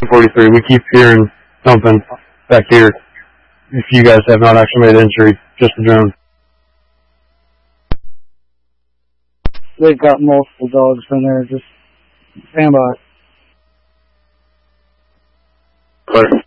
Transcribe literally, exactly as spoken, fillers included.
forty-three. We keep hearing something back here. If you guys have not actually made entry, just the drone. They've got multiple dogs in there. Just stand by. Clear.